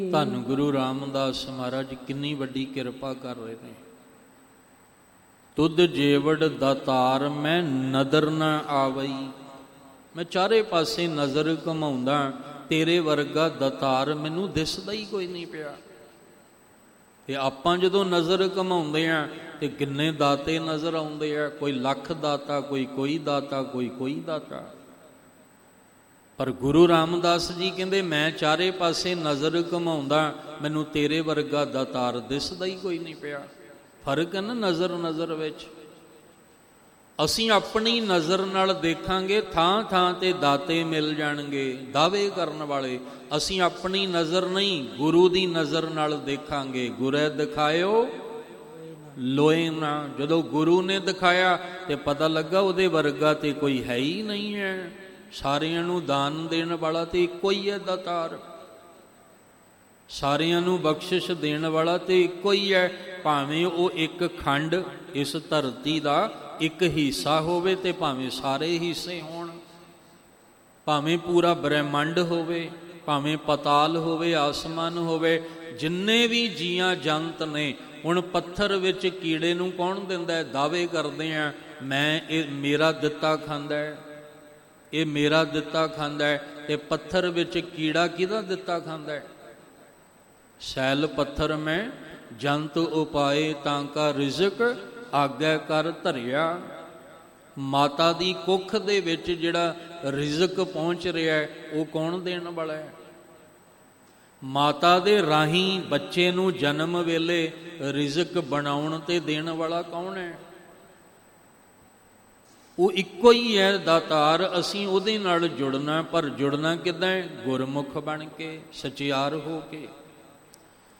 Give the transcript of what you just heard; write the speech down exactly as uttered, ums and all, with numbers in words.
ਧੰਨ ਗੁਰੂ ਰਾਮਦਾਸ ਮਹਾਰਾਜ ਕਿੰਨੀ ਵੱਡੀ ਕਿਰਪਾ ਕਰ ਰਹੇ ਨੇ। ਤੁਧ ਜੇਵੜ ਦਾਤਾਰ ਮੈਂ ਨਦਰ ਨਾ ਆਵਈ, ਮੈਂ ਚਾਰੇ ਪਾਸੇ ਨਜ਼ਰ ਘੁਮਾਉਂਦਾ, ਤੇਰੇ ਵਰਗਾ ਦਾਤਾਰ ਮੈਨੂੰ ਦਿਸਦਾ ਹੀ ਕੋਈ ਨਹੀਂ ਪਿਆ। ਤੇ ਆਪਾਂ ਜਦੋਂ ਨਜ਼ਰ ਘੁਮਾਉਂਦੇ ਆ ਤੇ ਕਿੰਨੇ ਦਾਤੇ ਨਜ਼ਰ ਆਉਂਦੇ ਆ, ਕੋਈ ਲੱਖ ਦਾਤਾ, ਕੋਈ ਕੋਈ ਦਾਤਾ, ਕੋਈ ਕੋਈ ਦਾਤਾ। ਪਰ ਗੁਰੂ ਰਾਮਦਾਸ ਜੀ ਕਹਿੰਦੇ ਮੈਂ ਚਾਰੇ ਪਾਸੇ ਨਜ਼ਰ ਘੁਮਾਉਂਦਾ, ਮੈਨੂੰ ਤੇਰੇ ਵਰਗਾ ਦਾਤਾਰ ਦਿਸਦਾ ਹੀ ਕੋਈ ਨਹੀਂ ਪਿਆ। ਫਰਕ ਹੈ ਨਾ ਨਜ਼ਰ ਨਜ਼ਰ ਵਿੱਚ। ਅਸੀਂ ਆਪਣੀ ਨਜ਼ਰ ਨਾਲ ਦੇਖਾਂਗੇ, ਥਾਂ ਥਾਂ ਤੇ ਦਾਤੇ ਮਿਲ ਜਾਣਗੇ, ਦਾਅਵੇ ਕਰਨ ਵਾਲੇ। ਅਸੀਂ ਆਪਣੀ ਨਜ਼ਰ ਨਹੀਂ, ਗੁਰੂ ਦੀ ਨਜ਼ਰ ਨਾਲ ਦੇਖਾਂਗੇ। ਗੁਰੇ ਦਿਖਾਇਓ ਲੋਏ ਨਾ, ਜਦੋਂ ਗੁਰੂ ਨੇ ਦਿਖਾਇਆ ਤੇ ਪਤਾ ਲੱਗਾ ਉਹਦੇ ਵਰਗਾ ਤੇ ਕੋਈ ਹੈ ਹੀ ਨਹੀਂ ਹੈ। ਸਾਰਿਆਂ ਨੂੰ ਦਾਨ ਦੇਣ ਵਾਲਾ ਤੇ ਇੱਕੋ ਹੀ ਹੈ ਦਾਤਾਰ, ਸਾਰਿਆਂ ਨੂੰ ਬਖਸ਼ਿਸ਼ ਦੇਣ ਵਾਲਾ ਤੇ ਇੱਕੋ ਹੀ ਹੈ। ਭਾਵੇਂ ਉਹ ਇੱਕ ਖੰਡ ਇਸ ਧਰਤੀ ਦਾ ਇੱਕ ਹਿੱਸਾ ਹੋਵੇ ਤੇ ਭਾਵੇਂ ਸਾਰੇ ਹਿੱਸੇ ਹੋਣ, ਭਾਵੇਂ ਪੂਰਾ ਬ੍ਰਹਿਮੰਡ ਹੋਵੇ, ਭਾਵੇਂ ਪਤਾਲ ਹੋਵੇ, ਆਸਮਾਨ ਹੋਵੇ, ਜਿੰਨੇ ਵੀ ਜੀਆਂ ਜੰਤ ਨੇ। ਹੁਣ ਪੱਥਰ ਵਿੱਚ ਕੀੜੇ ਨੂੰ ਕੌਣ ਦਿੰਦਾ ਹੈ? ਦਾਅਵੇ ਕਰਦੇ ਆ ਮੈਂ ਇਹ ਮੇਰਾ ਦਿੱਤਾ ਖਾਂਦਾ ਹੈ, ਇਹ ਮੇਰਾ ਦਿੱਤਾ ਖਾਂਦਾ ਹੈ। ਤੇ ਪੱਥਰ ਵਿੱਚ ਕੀੜਾ ਕਿਹਦਾ ਦਿੱਤਾ ਖਾਂਦਾ ਹੈ? ਸੈਲ ਪੱਥਰ ਮੈਂ ਜੰਤ ਉਪਾਏ ਤਾਂ ਕਾ ਰਿਜ਼ਕ ਆਗਿਆ ਕਰ ਧਰਿਆ। ਮਾਤਾ ਦੀ ਕੁੱਖ ਦੇ ਵਿੱਚ ਜਿਹੜਾ ਰਿਜ਼ਕ ਪਹੁੰਚ ਰਿਹਾ ਹੈ ਉਹ ਕੌਣ ਦੇਣ ਵਾਲਾ ਹੈ? ਮਾਤਾ ਦੇ ਰਾਹੀਂ ਬੱਚੇ ਨੂੰ ਜਨਮ ਵੇਲੇ ਰਿਜ਼ਕ ਬਣਾਉਣ ਤੇ ਦੇਣ ਵਾਲਾ ਕੌਣ ਹੈ? ਉਹ ਇੱਕੋ ਹੀ ਹੈ ਦਾਤਾਰ। ਅਸੀਂ ਉਹਦੇ ਨਾਲ ਜੁੜਨਾ, ਪਰ ਜੁੜਨਾ ਕਿੱਦਾਂ ਹੈ? ਗੁਰਮੁਖ ਬਣ ਕੇ, ਸਚਿਆਰ ਹੋ ਕੇ।